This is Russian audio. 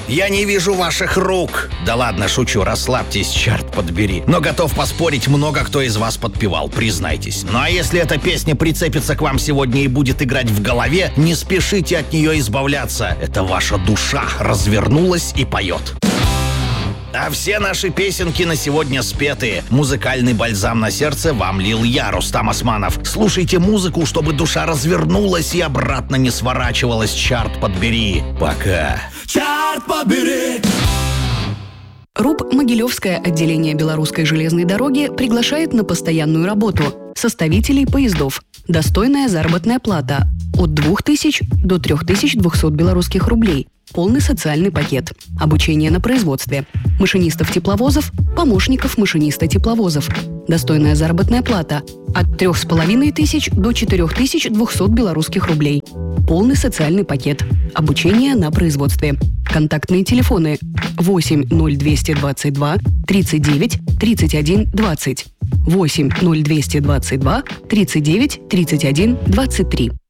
Я не вижу ваших рук. Да ладно, шучу, расслабьтесь, черт подбери. Но готов поспорить, много кто из вас подпевал, признайтесь. Ну а если эта песня прицепится к вам сегодня и будет играть в голове, не спешите от нее избавляться. Это ваша душа развернулась и поет. А все наши песенки на сегодня спеты. Музыкальный бальзам на сердце вам лил я, Рустам Османов. Слушайте музыку, чтобы душа развернулась и обратно не сворачивалась. Чарт подбери. Пока. Чарт подбери. РУП «Могилевское отделение Белорусской железной дороги» приглашает на постоянную работу составителей поездов. Достойная заработная плата от 2000 до 3200 белорусских рублей. Полный социальный пакет. Обучение на производстве. Машинистов тепловозов, помощников машиниста тепловозов. Достойная заработная плата от 3500 до 4200 белорусских рублей. Полный социальный пакет. Обучение на производстве. Контактные телефоны 8 0222 39 31 20, 8 0222 39 31 23.